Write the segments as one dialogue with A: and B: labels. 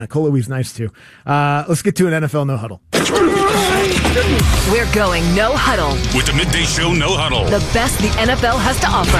A: Kolowi's nice too. Let's get to an NFL No Huddle.
B: We're going No Huddle.
C: With the Midday Show No Huddle.
B: The best the NFL has to offer.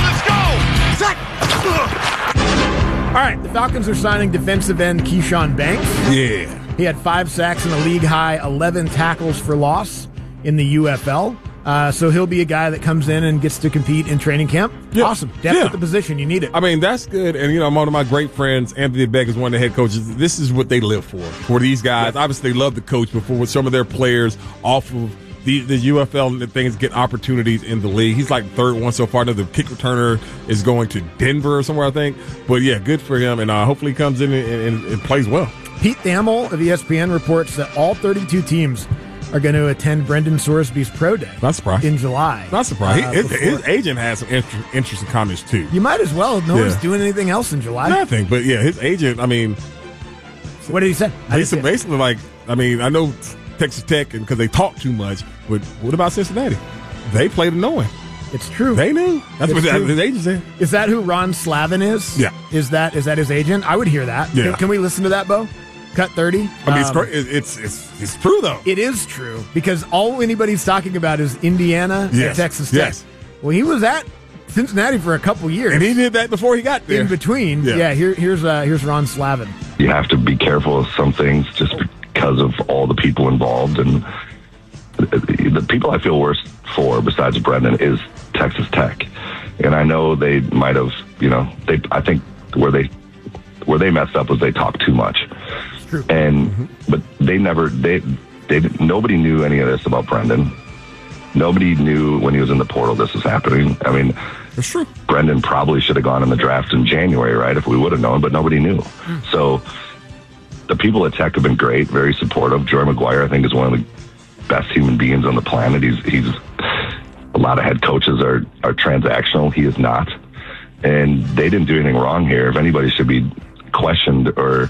C: Now let's go!
A: All right, the Falcons are signing defensive end Keyshawn Banks.
C: Yeah.
A: He had 5 sacks and a league-high 11 tackles for loss in the UFL. So he'll be a guy that comes in and gets to compete in training camp.
D: Yeah.
A: Awesome. Depth
D: Yeah.
A: at the position. You need it.
D: I mean, that's good. And, one of my great friends, Anthony Beck, is one of the head coaches. This is what they live for these guys. Obviously, they love the coach, but for some of their players off of the UFL and things get opportunities in the league. He's like third one so far. The kick returner is going to Denver or somewhere, I think. But, yeah, good for him. And hopefully he comes in and plays well.
A: Pete Thamel of ESPN reports that all 32 teams are going to attend Brendan Sorsby's Pro Day.
D: Not surprised.
A: In July.
D: Not surprised. His agent has some interesting comments, too.
A: You might as well. No one's doing anything else in July.
D: Nothing. But, yeah, his agent, I mean.
A: What did he say?
D: Basically, like, I mean, I know Texas Tech because they talk too much, but what about Cincinnati? They played knowing.
A: It's true.
D: They knew. That's
A: It's
D: what
A: true.
D: his agent said.
A: Is that who Ron Slavin is?
D: Yeah.
A: Is that his agent? I would hear that.
D: Yeah.
A: Can we listen to that, Bo? Cut 30.
D: I mean, it's true though.
A: It is true because all anybody's talking about is Indiana and Texas Tech.
D: Yes.
A: Well, he was at Cincinnati for a couple years.
D: And he did that before he got there.
A: In between. Yeah. Here's Ron Slavin.
E: You have to be careful of some things just because of all the people involved, and the people I feel worse for besides Brendan is Texas Tech. And I know they might have, I think where they messed up was they talked too much.
A: True.
E: And but nobody knew any of this about Brendan. Nobody knew when he was in the portal this was happening. I mean,
D: It's true.
E: Brendan probably should have gone in the draft in January, right, if we would have known, but nobody knew. So the people at Tech have been great, very supportive. Joey McGuire, I think, is one of the best human beings on the planet. He's a lot of head coaches are transactional. He is not. And they didn't do anything wrong here. If anybody should be questioned or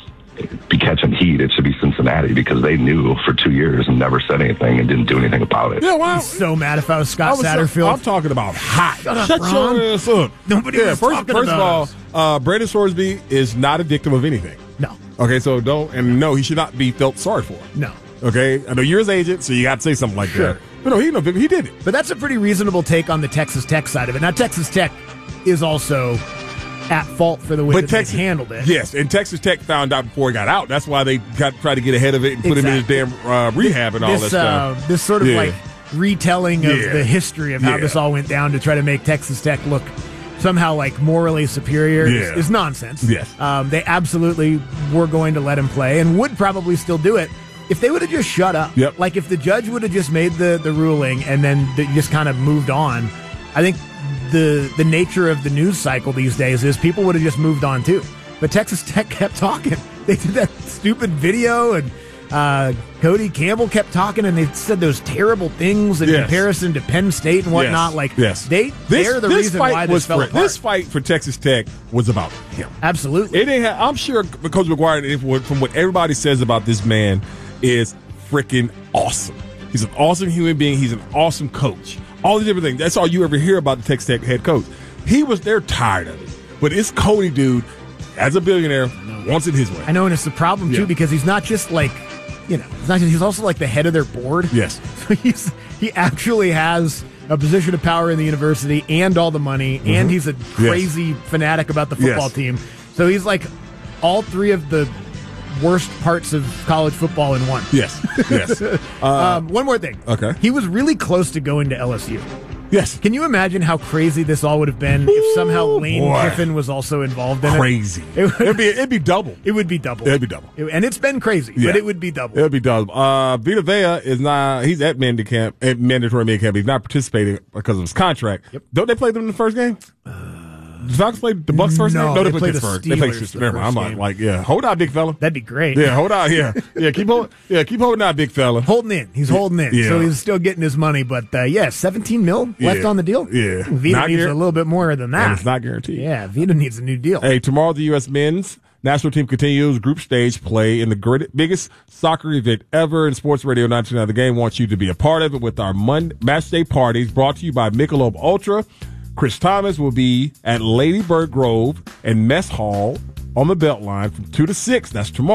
E: be catching heat, it should be Cincinnati because they knew for 2 years and never said anything and didn't do anything about it.
D: Yeah, wow.
A: I'm so mad if I was Scott Satterfield.
D: I'm talking about hot.
A: Shut up,
D: Shut
A: Ron.
D: your ass up.
A: Nobody was
D: first
A: talking
D: of
A: about
D: all, Brandon Sorsby is not a victim of anything.
A: No.
D: Okay, so no, he should not be felt sorry for.
A: No.
D: Okay, I know you're his agent, so you got to say something like
A: Sure.
D: that. But no, he did it.
A: But that's a pretty reasonable take on the Texas Tech side of it. Now, Texas Tech is also at fault for the way that they handled it.
D: Yes, and Texas Tech found out before he got out. That's why they tried to get ahead of it and put him in his damn rehab and all that stuff.
A: This sort of like retelling of the history of how
D: Yeah.
A: this all went down to try to make Texas Tech look somehow like morally superior is nonsense.
D: Yes.
A: They absolutely were going to let him play and would probably still do it if they would have just shut up.
D: Yep.
A: Like if the judge would have just made the ruling and then they just kind of moved on, I think the nature of the news cycle these days is people would have just moved on too. But Texas Tech kept talking. They did that stupid video and Cody Campbell kept talking and they said those terrible things in comparison to Penn State and whatnot. They're the reason why this fell apart.
D: This fight for Texas Tech was about him.
A: Absolutely.
D: It didn't have, I'm sure Coach McGuire, from what everybody says about this man, is freaking awesome. He's an awesome human being. He's an awesome coach. All these different things. That's all you ever hear about the Texas Tech head coach. They're tired of it. But it's Cody, dude, as a billionaire, wants it his way.
A: I know, and it's the problem, too, because he's not just like, he's also like the head of their board.
D: Yes.
A: So he actually has a position of power in the university and all the money, and he's a crazy fanatic about the football team. So he's like all three of the worst parts of college football in one.
D: Yes.
A: One more thing.
D: Okay.
A: He was really close to going to LSU.
D: Yes.
A: Can you imagine how crazy this all would have been if somehow Lane Kiffin was also involved in
D: crazy.
A: it?
D: It'd be double.
A: It would be double.
D: It'd be double.
A: And it's been crazy, but it would be double.
D: It'd be double. Vita Vea is not, he's at mandatory mini camp. He's not participating because of his contract.
A: Yep.
D: Don't they play them in the first game? The Falcons played the Bucs first game? No, they played Pittsburgh. They played
A: Steelers
D: Never mind. I'm like, hold on, big fella.
A: That'd be great.
D: Yeah, hold on. Yeah, keep holding on, big fella.
A: Holding in. He's holding in.
D: Yeah.
A: So he's still getting his money, but $17 million left on the deal.
D: Yeah.
A: Vita needs a little bit more than that.
D: And it's not guaranteed.
A: Yeah, Vita needs a new deal.
D: Hey, tomorrow the U.S. men's national team continues group stage play in the biggest soccer event ever in Sports Radio 99. The Game wants you to be a part of it with our match day parties brought to you by Michelob Ultra. Chris Thomas will be at Lady Bird Grove and Mess Hall on the Beltline from 2 to 6. That's tomorrow.